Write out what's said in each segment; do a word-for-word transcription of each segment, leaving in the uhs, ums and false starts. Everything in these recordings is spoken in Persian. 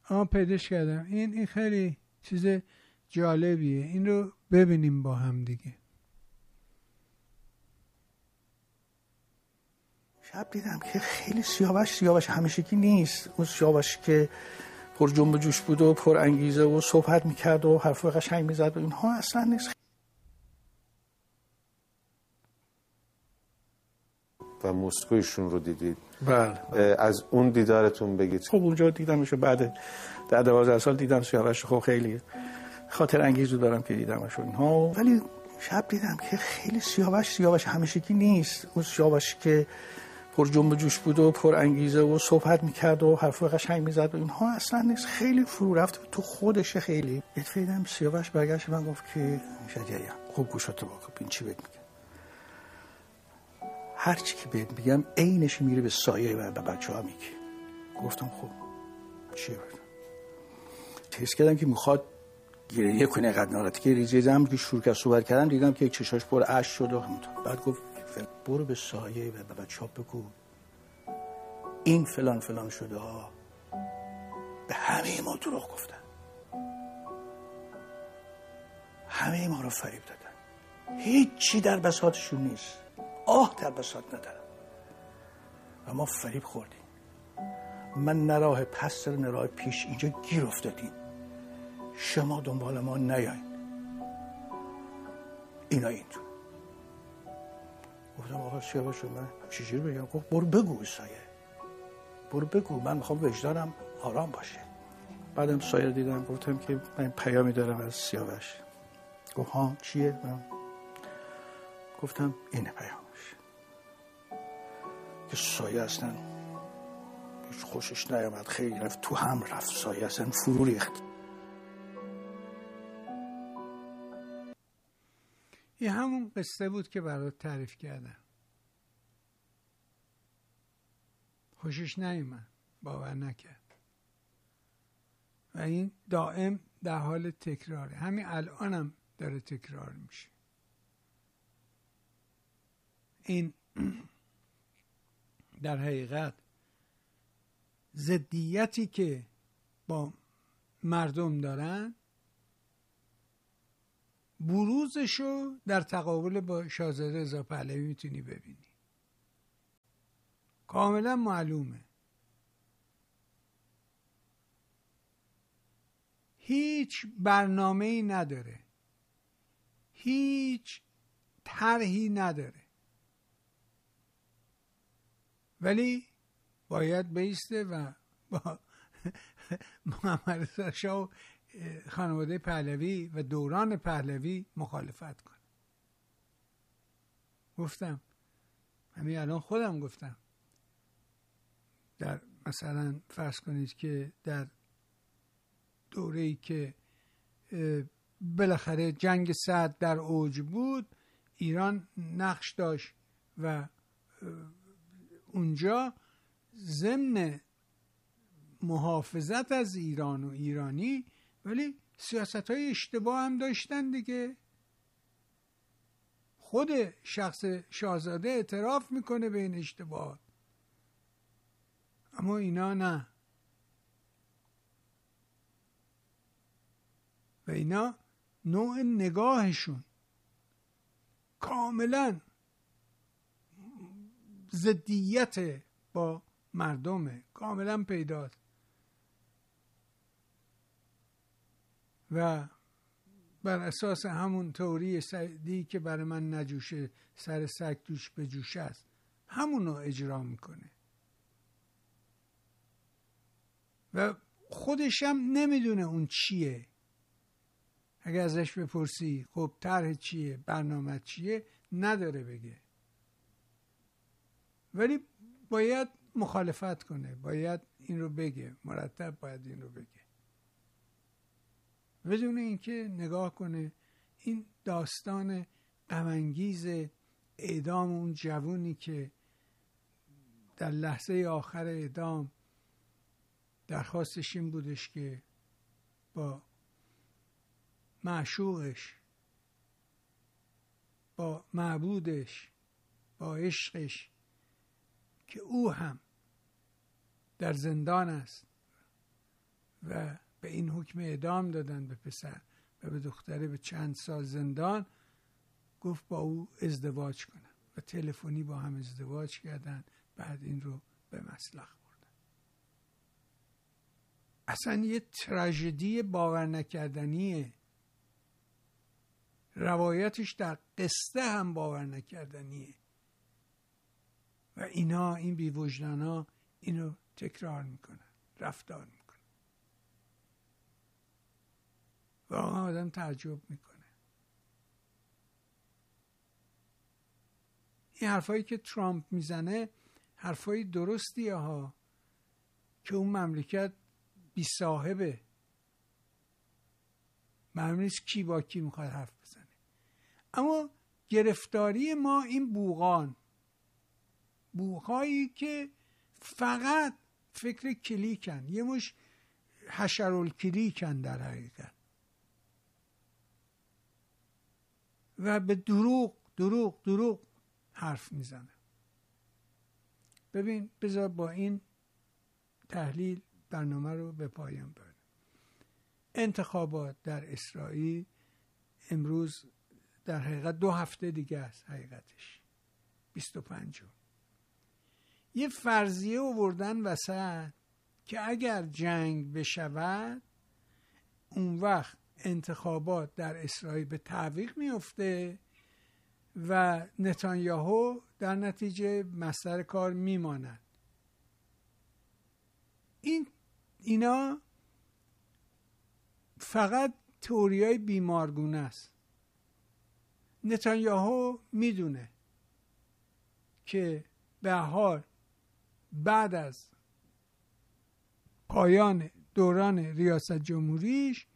آه پیداش کردم. این این خیلی چیز جالبیه، این رو ببینیم با هم دیگه. شب دیدم که خیلی سیاوش سیاوش همیشگی نیست. اون سیاوش که پر جنب و جوش بود و پر انگیزه و صحبت میکرد و حرف قشنگ میزد و اینها اصلا نیست. و مسکویشون رو دیدید؟ بله. از اون دیدارتون بگید. خب اونجا دیدمش، بعد در دوازده سال دیدم سیاوش. خب خیلی خاطر انگیزو دارم که دیدمش اینها. ولی شب دیدم که خیلی سیاوش سیاوش همیشگی نیست. اون سیاوش که پر جنب و جوش بود و پر انگیزه و صحبت میکرد و حرف قشنگ میزد و اینها اصلا نیست. خیلی فرو رفت تو خودشه. خیلی دیدم سیاوش برگشت من گفت که شجریان خوب گوشاتو بکن ببین چی بهت میگم. هر چی که بهت میگم عینش میره به سایه و به بچه‌ها میگه. گفتم خب چیه بگم؟ تست کردم که میخواد گریه کنه، قد ناراحتی که ریزیدم که شروع کرد صحبت کردم، دیدم که یک چشاش پر اشک شد و همونطور. بعد گفت برو به سایه و به بچه‌ها بگو این فلان فلان شده ها، به همه ما دروغ گفتن، همه ما رو فریب دادن، هیچی در بساطشون نیست، آه در بساط ندارم و ما فریب خوردیم. من نه راه پس نه راه پیش، اینجا گیر افتادیم، شما دنبال ما نیاین. اینا اینطور. گفتم آقا سیاوش من چجوری بگم؟ گفت برو بگو سایه، برو بگو، من میخوام وجدانم آرام باشه. بعدم سایه دیدم، گفتم که من پیامی دارم از سیاوش. گفت ها چیه؟ من گفتم اینه پیامش. که سایه اصلا هیچ خوشش نیامد، خیلی رفت تو هم رفت. سایه اصلا فرو ریخت. این همون قصه بود که برات تعریف کردم. خوشش نیامد، باور نکرد و این دائم در حال تکراره. همین الانم داره تکرار میشه. این در حقیقت ضدیتی که با مردم دارن بروزشو در تقابل با شاهزاده رضا پهلوی میتونی ببینی. کاملا معلومه. هیچ برنامه‌ای نداره، هیچ طرحی نداره، ولی باید بایسته و با محمد رضا شاه و خانواده پهلوی و دوران پهلوی مخالفت کنه. گفتم همین الان خودم گفتم، در مثلا فرض کنید که در دوره‌ای که بالاخره جنگ سرد در اوج بود، ایران نقش داشت و اونجا ضمن محافظت از ایران و ایرانی ولی سیاست‌های اشتباه هم داشتن دیگه. خود شخص شاهزاده اعتراف میکنه به این اشتباهات، اما اینا نه. و اینا نوع نگاهشون کاملا ضدیت با مردمه، کاملا پیداست. و بر اساس همون تئوری سعدی که برای من نجوشه سر سگ توش به جوش است، همونو اجرا میکنه و خودش هم نمیدونه اون چیه. اگه ازش بپرسی خب طرح چیه، برنامه چیه، نداره بگه، ولی باید مخالفت کنه، باید این رو بگه، مرتب باید این رو بگه، بدون اینکه نگاه کنه این داستان غم‌انگیز اعدام اون جوونی که در لحظه آخر اعدام درخواستش این بودش که با معشوقش، با معبودش، با عشقش که او هم در زندان است و به این حکم اعدام دادن به پسر و به دختره به چند سال زندان، گفت با او ازدواج کنم و تلفنی با هم ازدواج کردن. بعد این رو به مسلخ بردن. اصلا یه تراژدی باور نکردنیه. روایتش در قصه هم باور نکردنیه و اینا، این بی‌وجدانا اینو تکرار میکنن، رفتار میکنن. واقعا آدم تعجب میکنه. این حرفایی که ترامپ میزنه حرفایی درستیه ها، که اون مملکت بی صاحبه، معلوم نیست کی با کی میخواد حرف بزنه. اما گرفتاری ما این بوقان، بوقایی که فقط فکر کلیکن، یه مش حشرالکلیکن در حقیقت، و به دروغ دروغ دروغ حرف میزنه. ببین، بذار با این تحلیل برنامه رو به پایان ببریم. انتخابات در اسرائیل امروز در حقیقت دو هفته دیگه است، حقیقتش بیست و پنجم. یه فرضیه آوردن وسط که اگر جنگ بشود اون وقت انتخابات در اسرائیل به تعویق میفته و نتانیاهو در نتیجه مصدر کار میماند. این اینا فقط تئوریای بیمارگونه است. نتانیاهو میدونه که به هر حال بعد از پایان دوران ریاست جمهوریش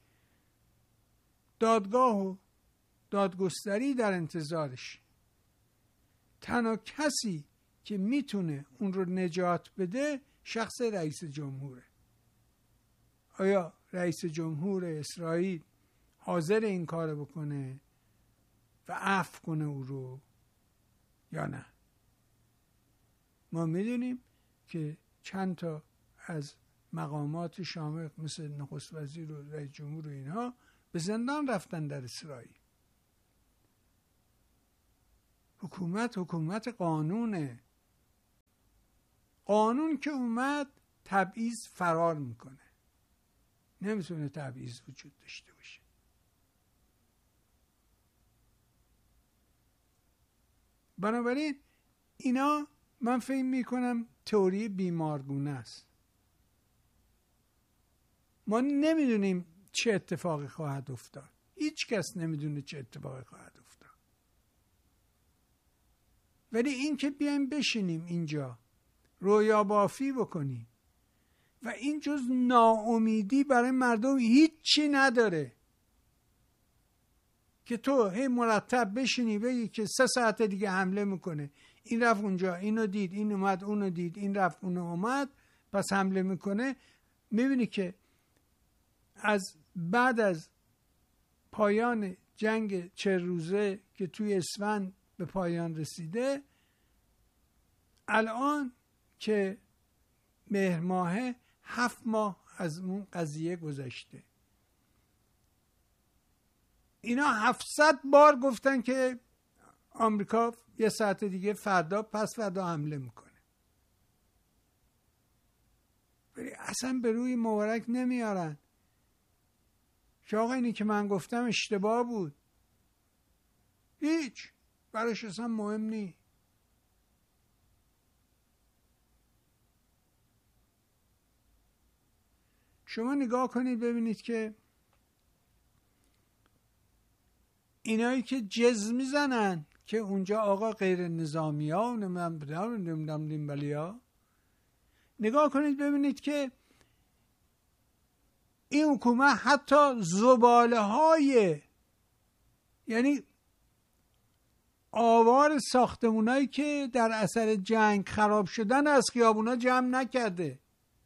دادگاه و دادگستری در انتظارش. تنها کسی که میتونه اون رو نجات بده شخص رئیس جمهوره. آیا رئیس جمهور اسرائیل حاضر این کار بکنه و عفو کنه او رو یا نه؟ ما میدونیم که چند تا از مقامات شامخ مثل نخست وزیر و رئیس جمهور و اینها به زندان رفتن در اسرائیل. حکومت حکومت قانونه. قانون که اومد تبعیض فرار میکنه. نمیتونه تبعیض وجود داشته باشه. بنابراین اینا من فکر میکنم تئوری بیمارگونه است. ما نمیدونیم چه اتفاقی خواهد افتاد. هیچ کس نمیدونه چه اتفاقی خواهد افتاد. ولی این که بیایم بشینیم اینجا رویا بافی بکنیم و این جز ناامیدی برای مردم هیچی نداره که تو هی مرتب بشینی بگی که سه ساعت دیگه حمله میکنه، این رفت اونجا، اینو دید، این اومد، اونو دید، این رفت، اونو اومد، پس حمله میکنه. میبینی که از بعد از پایان جنگ چه روزه که توی اسفند به پایان رسیده، الان که مهر ماهه هفت ماه از اون قضیه گذشته. اینا هفتصد بار گفتن که آمریکا یه ساعت دیگه فردا پس فردا حمله میکنه، ولی اصلا به روی مبارک نمیارن که آقا اینی که من گفتم اشتباه بود. هیچ براش اصلا مهم نی. شما نگاه کنید ببینید که اینایی که جز میزنن که اونجا آقا غیر نظامی ها نمیدونم ولی ها، نگاه کنید ببینید که این حکومت حتی زباله های، یعنی آوار ساختمونایی که در اثر جنگ خراب شدن از خیابونا جمع نکرده.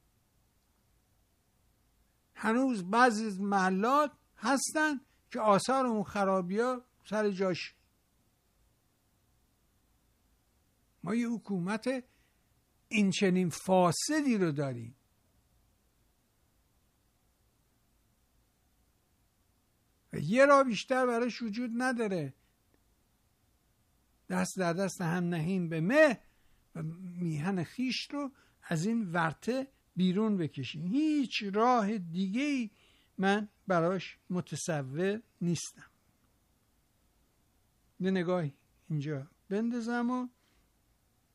هنوز بعضی از محلات هستن که آثار اون خرابی ها سر جاش. ما یه حکومت این چنین فاسدی رو داریم و یه راه بیشتر براش وجود نداره. دست در دست هم نهیم به مه و میهن خیش رو از این ورطه بیرون بکشیم. هیچ راه دیگه‌ای من براش متصور نیستم. یه نگاهی اینجا بندازم و